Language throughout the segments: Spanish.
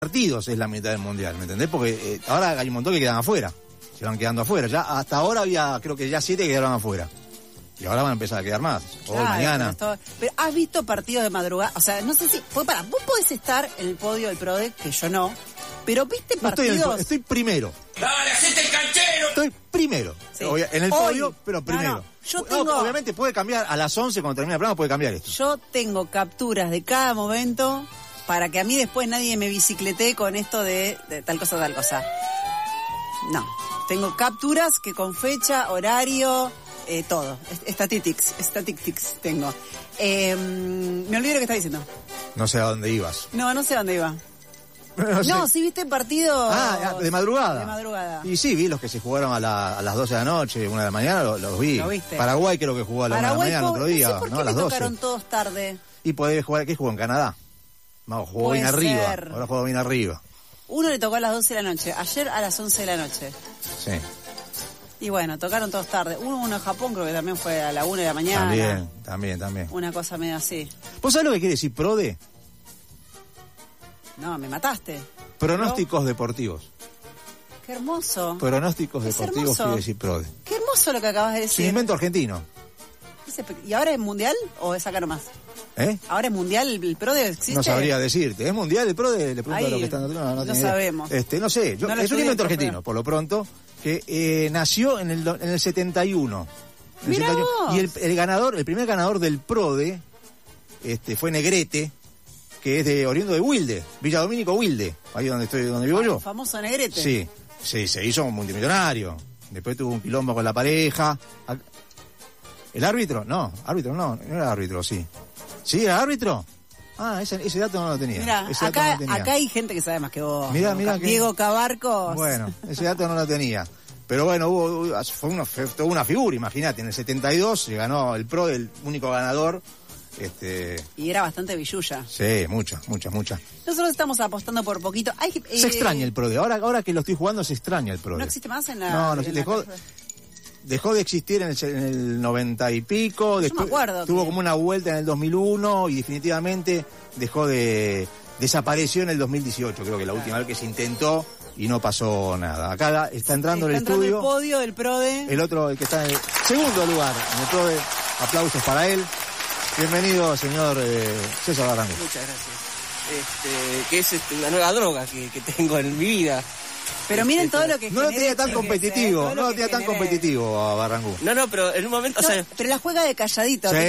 partidos es la mitad del mundial, ¿me entendés? Porque ahora hay un montón que quedan afuera, se van quedando afuera. Ya hasta ahora había, creo que ya 7 que quedaron afuera. Y ahora van a empezar a quedar más, hoy, mañana. Pero ¿has visto partidos de madrugada? O sea, no sé si... Vos podés estar en el podio del PRODE, que yo no, pero ¿viste partidos? Estoy primero. ¡Dale, hacete el canchero! Estoy primero. Sí. En el podio, pero primero. No, yo tengo... obviamente puede cambiar a las 11 cuando termine el programa, puede cambiar esto. Yo tengo capturas de cada momento para que a mí después nadie me bicicletee con esto de tal cosa, tal cosa. No. Tengo capturas que con fecha, horario... todo. Statistics tengo. Me olvidé lo que estaba diciendo. No sé a dónde ibas. No sé a dónde iba. No, sí viste partidos... de madrugada. De madrugada. Y sí, vi los que se jugaron a las 12 de la noche, 1 de la mañana, los vi. ¿Lo viste? Paraguay creo que jugó a la 1 de la mañana el otro día, no sé por qué a las 12. tocaron todos tarde. Y podés jugar, ¿qué jugó en Canadá? No, jugó bien arriba. Ahora jugó bien arriba. Uno le tocó a las 12 de la noche, ayer a las 11 de la noche. Sí. Y bueno, tocaron todos tarde. Uno en Japón creo que también fue a la 1 de la mañana. También. Una cosa medio así. ¿Vos sabés lo que quiere decir PRODE? No, me mataste. Pronósticos deportivos. Qué hermoso. Pronósticos Es deportivos hermoso. quiere decir PRODE. Qué hermoso lo que acabas de Es un decir. invento argentino. ¿Y ahora es mundial o es acá nomás? ¿Ahora es mundial el PRODE? ¿Existe? No sabría decirte. ¿Es mundial el PRODE? Le pregunto a los que están... No sabemos. No sé. Es un invento argentino, por lo pronto, que nació en el 71. Mirá vos. Y el primer ganador del PRODE fue Negrete, que es oriundo de Wilde, Villa Domínico Wilde, ahí donde vivo yo. Famoso Negrete. Sí, se hizo un multimillonario. Después tuvo un quilombo con la pareja. ¿El árbitro? No era árbitro, sí. ¿Sí, era árbitro? Ese dato no lo tenía. Mirá, acá hay gente que sabe más que vos. Mirá Diego Cabarcos. Bueno, ese dato no lo tenía. Pero bueno, fue una figura, imagínate. En el 72 se ganó el PRO, el único ganador. Y era bastante billulla. Sí, mucha. Nosotros estamos apostando por poquito. Se extraña el PRODE. Ahora que lo estoy jugando, se extraña el PRODE. ¿No existe más en la...? No, dejó de existir en el 90 y pico. Yo Después me acuerdo tuvo como una vuelta en el 2001 y definitivamente desapareció en el 2018. Creo que la última vez que se intentó y no pasó nada. Acá está entrando el estudio. El podio del PRODE. El que está en el segundo lugar en el PRODE. Aplausos para él. Bienvenido, señor César Barranco. Muchas gracias. Que es una nueva droga que tengo en mi vida. Pero miren todo lo que no lo tenía tan competitivo, a Barrangú. No, pero en un momento... pero la juega de calladito. Sí.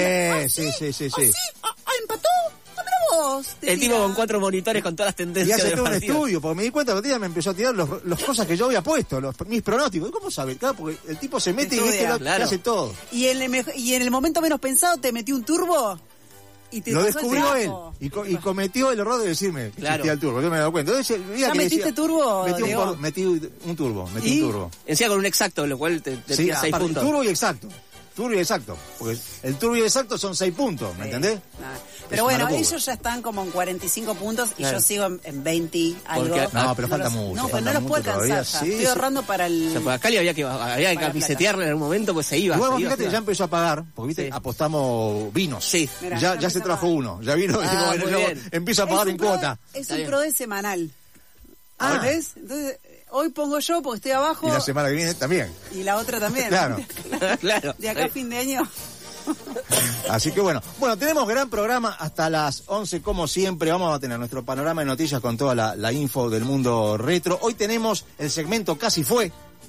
¿Empató? No, pero vos. El tipo con 4 monitores con todas las tendencias. Y hace todo un estudio, porque me di cuenta que el día me empezó a tirar las cosas que yo había puesto, mis pronósticos. ¿Cómo sabe? Claro, porque el tipo se mete y hace todo. Y en el momento menos pensado te metió un turbo. Lo descubrió él y cometió el error de decirme que existía el turbo. Yo me he dado cuenta. Entonces, ¿Ya metiste turbo? Metí un turbo. Encima con un exacto, lo cual te tira 6 puntos. Turbo y exacto. Porque el turbo y exacto son 6 puntos, ¿me entendés? Pero bueno, ellos ya están como en 45 puntos y yo sigo en 20 algo. No, pero falta mucho. No, pero no los puedo alcanzar ya. Estoy ahorrando para el... O sea, pues acá había que camisetearle en algún momento, pues se iba. Igual, fíjate, ya empezó a pagar, porque viste, apostamos vinos. Sí. Mirá, ya se trajo uno. Ya vino y empiezo a pagar en cuota. Es un PRODE semanal. ¿Ves? Entonces... Hoy pongo yo porque estoy abajo. Y la semana que viene también. Y la otra también. Claro. De acá a fin de año. Así que bueno, tenemos gran programa hasta las 11 como siempre. Vamos a tener nuestro panorama de noticias con toda la info del mundo retro. Hoy tenemos el segmento Casi Fue.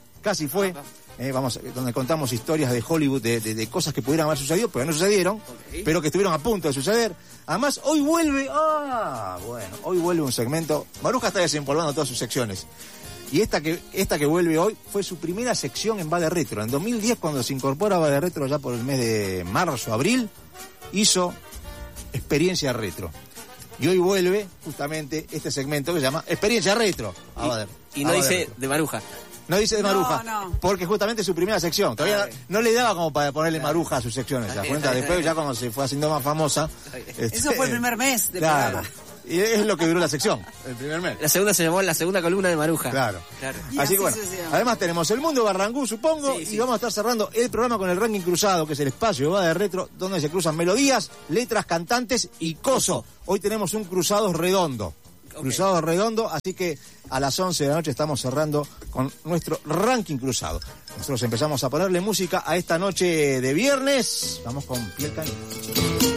Donde contamos historias de Hollywood, de cosas que pudieran haber sucedido, pero no sucedieron, pero que estuvieron a punto de suceder. Además, hoy vuelve un segmento. Maruja está desempolvando todas sus secciones. Y esta que vuelve hoy fue su primera sección en Va de Retro. En 2010, cuando se incorpora a Va de Retro, ya por el mes de marzo, abril, hizo Experiencia Retro. Y hoy vuelve justamente este segmento que se llama Experiencia Retro. Y no dice de Maruja. No dice de Maruja, no. porque justamente es su primera sección. Todavía no le daba como para ponerle Maruja a sus secciones, ¿te das cuenta? Después, ya cuando se fue haciendo más famosa... Eso fue el primer mes de programa. Y es lo que duró la sección, el primer mes. La segunda se llamó la segunda columna de Maruja. Claro. Así que bueno, además tenemos el mundo de Barrangú, supongo, y vamos a estar cerrando el programa con el ranking cruzado, que es el espacio de Va de Retro, donde se cruzan melodías, letras, cantantes y coso. Hoy tenemos un cruzado redondo. Cruzado Redondo, así que a las 11 de la noche estamos cerrando con nuestro ranking cruzado. Nosotros empezamos a ponerle música a esta noche de viernes. Vamos con Piel Canina.